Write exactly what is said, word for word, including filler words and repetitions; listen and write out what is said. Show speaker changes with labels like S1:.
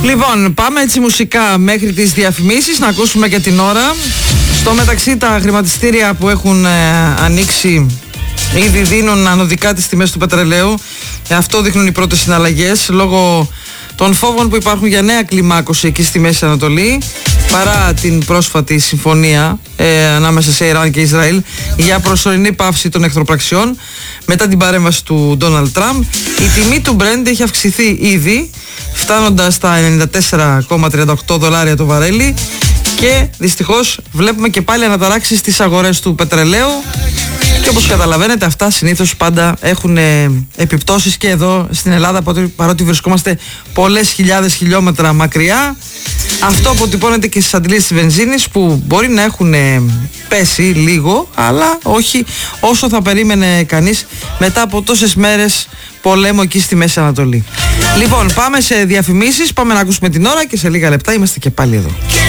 S1: Λοιπόν, πάμε έτσι μουσικά μέχρι τις διαφημίσεις, να ακούσουμε και την ώρα. Στο μεταξύ, τα χρηματιστήρια που έχουν ε, ανοίξει ήδη δίνουν ανωδικά τις τιμές του πετρελαίου. Αυτό δείχνουν οι πρώτες συναλλαγές, λόγω των φόβων που υπάρχουν για νέα κλιμάκωση εκεί στη Μέση Ανατολή, παρά την πρόσφατη συμφωνία ε, ανάμεσα σε Ιράν και Ισραήλ για προσωρινή πάυση των εχθροπραξιών μετά την παρέμβαση του Ντόναλντ Τραμπ. Η τιμή του Brent έχει αυξηθεί ήδη, φτάνοντας στα ενενήντα τέσσερα κόμμα τριάντα οκτώ δολάρια το βαρέλι, και δυστυχώς βλέπουμε και πάλι αναταράξεις στις αγορές του πετρελαίου. Και όπως καταλαβαίνετε, αυτά συνήθως πάντα έχουν ε, επιπτώσεις και εδώ στην Ελλάδα, παρότι βρισκόμαστε πολλές χιλιάδες χιλιόμετρα μακριά. Αυτό αποτυπώνεται και στις αντιλήσεις της βενζίνης, που μπορεί να έχουν ε, πέσει λίγο, αλλά όχι όσο θα περίμενε κανείς μετά από τόσες μέρες πολέμου εκεί στη Μέση Ανατολή. Λοιπόν, πάμε σε διαφημίσεις, πάμε να ακούσουμε την ώρα και σε λίγα λεπτά είμαστε και πάλι εδώ.